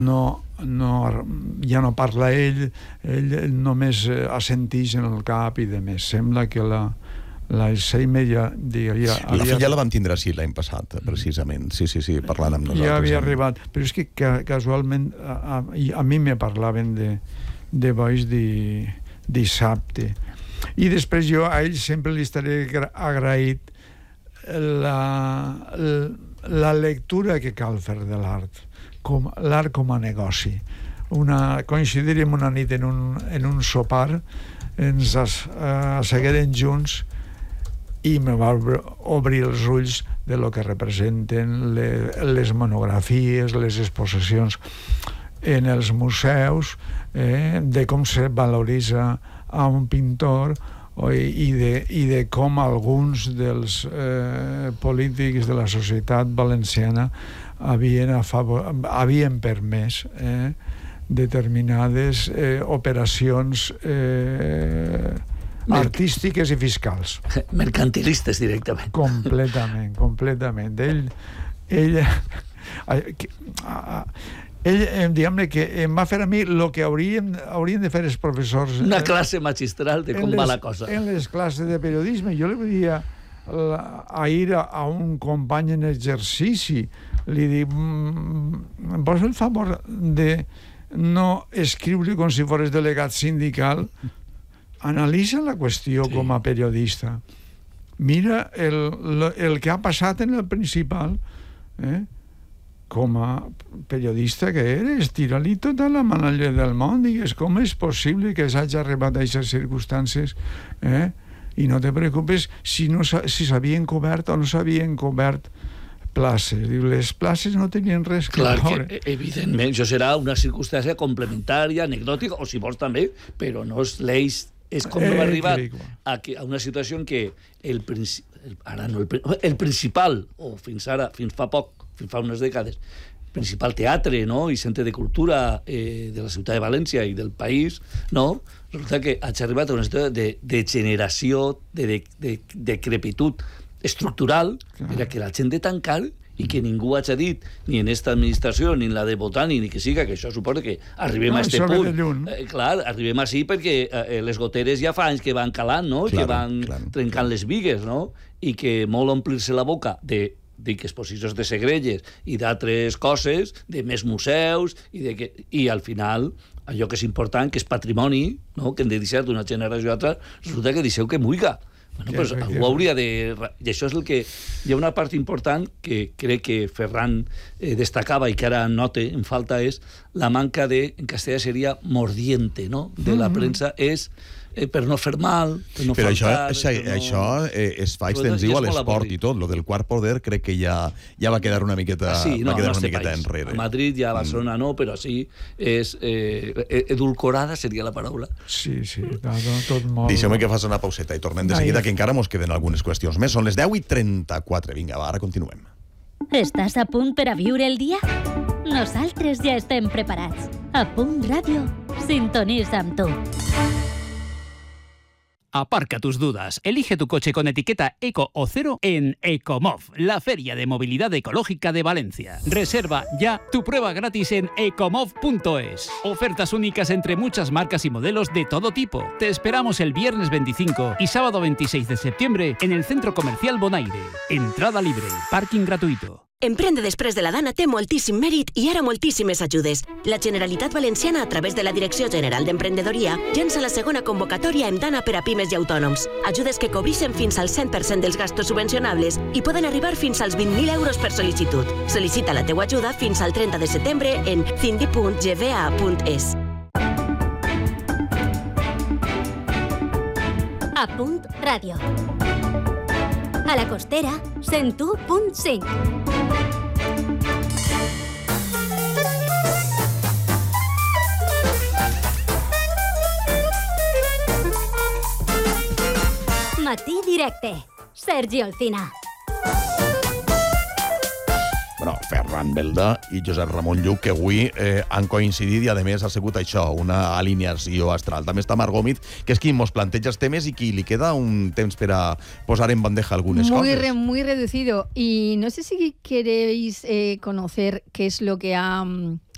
ja no parla ell només assenteix en el cap i demés. Sembla que l'Alzheimer ja la vam tindre així l'any passat, precisament. Sí, parlant amb nosaltres. Ja havia arribat. Però és que casualment a mi me parlaven de boix dissabte. I després jo a ell sempre li estaré agraït la lectura que cal fer de l'art, l'art com a negoci. Coincidiríem una nit en un sopar, ens assegueren junts i me va obrir els ulls de lo que representen les monografies, les exposicions en els museus, de com se valoritza a un pintor i de com alguns dels polítics de la societat valenciana havien permès determinades operacions artístiques i fiscals. Mercantilistes, directament. Completament. Ell, diguem-ne, que em va fer a mi el que haurien de fer els professors. Una classe magistral de com va la cosa. En les classes de periodisme. Jo li volia ahir a un company en exercici, li dic, em pots fer el favor de no escriure com si fos delegat sindical? Analitza la qüestió com a periodista. Mira el que ha passat en el Principal, com a periodista que eres, tira-li tota la manalla del món, digues, com és possible que s'hagi arribat a aquestes circumstàncies, i no te preocupes si s'havien cobert o no s'havien cobert places. Diu, les places no tenien res que veure. Clar que, evidentment, això serà una circumstància complementària, anecdòtica, o si vols també, però no és l'eix. És com hem arribat a una situació en què el principal, o fins fa unes dècades, principal teatre, no?, i centre de cultura de la ciutat de València i del país, no?, resulta que ha arribat a una situació de degeneració, de decrepitud estructural, perquè la gent de tancar i que ningú hagi dit, ni en esta administració, ni en la de Botani, ni que siga, que això suposa que arribem a aquest punt. Clar, arribem així perquè les goteres ja fa anys que van calant, no?, que van trencant les bigues, no?, i que molt omplir-se la boca de exposicions de segrelles i d'altres coses, de més museus, i al final allò que és important, que és patrimoni, no?, que hem de deixar d'una generació a l'altra, resulta que deixeu que muiga. Bueno, pues algú hauria de... I això és el que... Hi ha una part important que crec que Ferran destacava i que ara note en falta, és la manca de, en castellà seria mordiente, no?, de la premsa, és per no fer mal, per no faltar... Però això es fa extensiu a l'esport i tot. Lo del quart poder crec que ja va quedar una miqueta enrere. A Madrid i a Barcelona no, però sí, és edulcorada seria la paraula. Sí, tot molt... Deixeu-me que fas una pauseta i tornem de seguida, que encara mos queden algunes qüestions més. Són les 10:34. Vinga, va, ara continuem. Estàs a punt per a viure el dia? Nosaltres ja estem preparats. A Punt Ràdio, sintoniza amb tu. Aparca tus dudas. Elige tu coche con etiqueta Eco o Cero en Ecomov, la feria de movilidad ecológica de Valencia. Reserva ya tu prueba gratis en ecomov.es. Ofertas únicas entre muchas marcas y modelos de todo tipo. Te esperamos el viernes 25 y sábado 26 de septiembre en el Centro Comercial Bonaire. Entrada libre, parking gratuito. Emprende després de la Dana té moltíssim mèrit i ara moltíssimes ajudes. La Generalitat Valenciana, a través de la Direcció General d'Emprenedoria, llença la segona convocatòria amb Dana per a pimes i autònoms. Ajudes que cobreixen fins al 100% dels gastos subvencionables i poden arribar fins als 20.000 euros per sol·licitud. Sol·licita la teua ajuda fins al 30 de setembre en cindi.gva.es. A Punt Ràdio. A la Costera, 101.5. Matí Directe. Sergi Alcina. Bueno, Ferran Belda i Josep Ramon Lluc, que avui han coincidit i, a més, ha sigut això, una alineació astral. També està Marc Gómez, que és qui mos planteja els temes i qui li queda un temps per a posar en bandeja algunes cosas. Muy reducido. Y no sé si queréis conocer qué es lo que ha